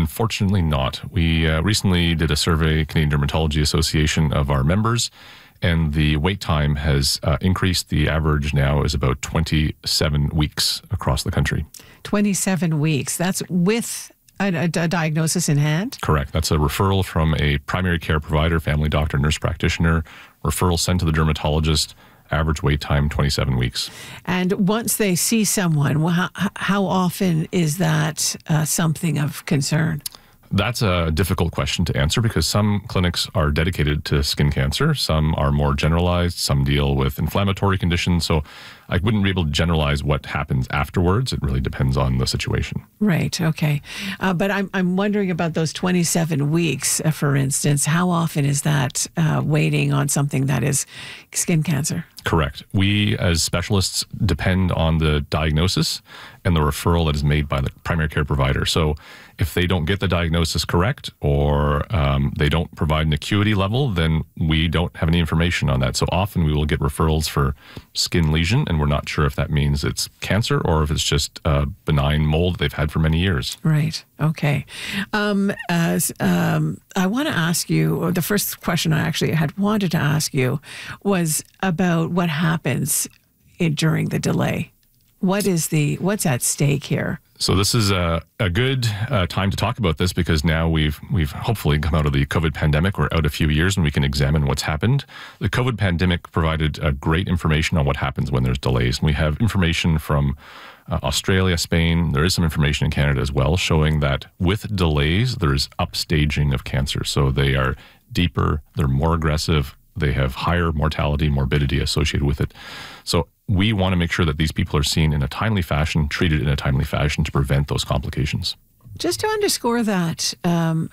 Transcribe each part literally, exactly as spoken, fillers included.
Unfortunately not. We uh, recently did a survey, Canadian Dermatology Association, of our members, and the wait time has uh, increased. The average now is about twenty-seven weeks across the country. twenty-seven weeks. That's with a, a, a diagnosis in hand? Correct. That's a referral from a primary care provider, family doctor, nurse practitioner, referral sent to the dermatologist. Average wait time, twenty-seven weeks. And once they see someone, how, how often is that uh, something of concern? That's a difficult question to answer because some clinics are dedicated to skin cancer. Some are more generalized. Some deal with inflammatory conditions. So I wouldn't be able to generalize what happens afterwards. It really depends on the situation. Right. Okay. Uh, but I'm, I'm wondering about those twenty-seven weeks, uh, for instance. How often is that uh, waiting on something that is skin cancer? Correct. We, as specialists, depend on the diagnosis and the referral that is made by the primary care provider. So if they don't get the diagnosis correct or um, they don't provide an acuity level, then we don't have any information on that. So often we will get referrals for skin lesion, and we're not sure if that means it's cancer or if it's just a benign mold they've had for many years. Right. Okay. Um, as, um, I want to ask you, the first question I actually had wanted to ask you was about what happens in, during the delay. What is the, what's at stake here? So this is a, a good uh, time to talk about this because now we've we've hopefully come out of the COVID pandemic. We're out a few years and we can examine what's happened. The COVID pandemic provided uh, great information on what happens when there's delays. And we have information from uh, Australia, Spain. There is some information in Canada as well showing that with delays, there's upstaging of cancer. So they are deeper, they're more aggressive, they have higher mortality, morbidity associated with it. So we want to make sure that these people are seen in a timely fashion, treated in a timely fashion to prevent those complications. Just to underscore that, um,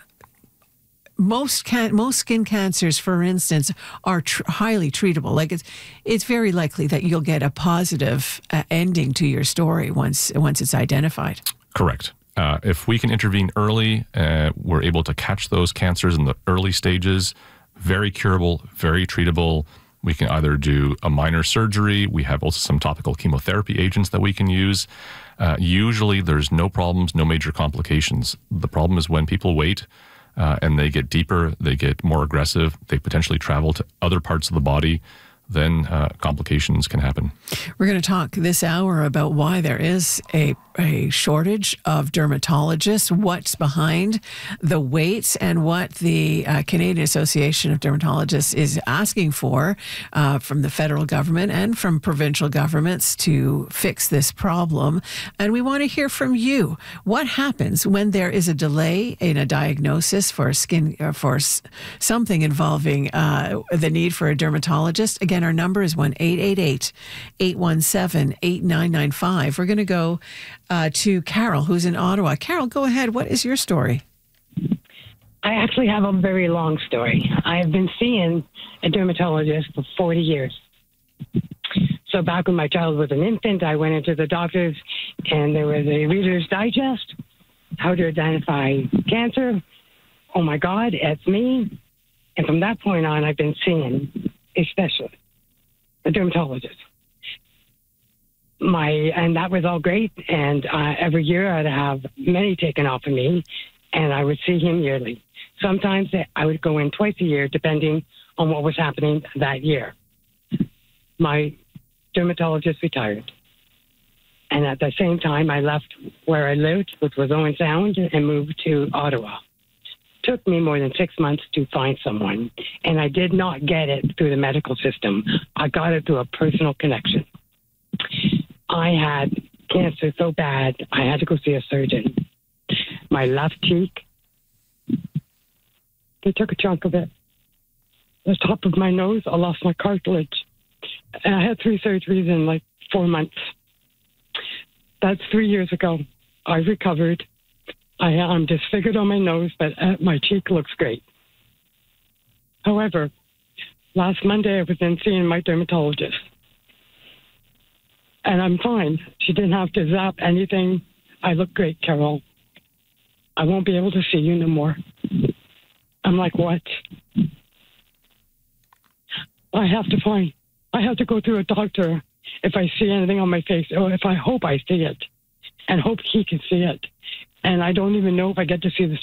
most can most skin cancers, for instance, are tr- highly treatable. Like it's it's very likely that you'll get a positive uh, ending to your story once once it's identified. Correct. Uh, if we can intervene early, uh, we're able to catch those cancers in the early stages. Very curable, very treatable. We can either do a minor surgery. We have also some topical chemotherapy agents that we can use. Uh, usually there's no problems, no major complications. The problem is when people wait uh, and they get deeper, they get more aggressive, they potentially travel to other parts of the body, then uh, complications can happen. We're going to talk this hour about why there is a, a shortage of dermatologists, what's behind the waits, and what the uh, Canadian Association of Dermatologists is asking for uh, from the federal government and from provincial governments to fix this problem. And we want to hear from you. What happens when there is a delay in a diagnosis for skin uh, for s- something involving uh, the need for a dermatologist? Again, our number is one eight eight eight, eight one seven, eight nine nine five. We're going to go uh, to Carol, who's in Ottawa. Carol, go ahead. What is your story? I actually have a very long story. I have been seeing a dermatologist for forty years. So back when my child was an infant, I went into the doctors and there was a Reader's Digest, how to identify cancer. Oh my God, it's me. And from that point on, I've been seeing a specialist, a dermatologist. My and that was all great. And uh, every year I'd have many taken off of me, and I would see him yearly. Sometimes I would go in twice a year, depending on what was happening that year. My dermatologist retired, and at the same time, I left where I lived, which was Owen Sound, and moved to Ottawa. Took me more than six months to find someone, and I did not get it through the medical system. I got it through a personal connection. I had cancer so bad, I had to go see a surgeon. My left cheek, they took a chunk of it. The top of my nose, I lost my cartilage. And I had three surgeries in like four months. That's three years ago. I recovered. I am disfigured on my nose, but uh, my cheek looks great. However, last Monday I was in seeing my dermatologist. And I'm fine. She didn't have to zap anything. I look great, Carol. I won't be able to see you no more. I'm like, what? I have to find, I have to go through a doctor if I see anything on my face, or if I hope I see it, and hope he can see it. And I don't even know if I get to see the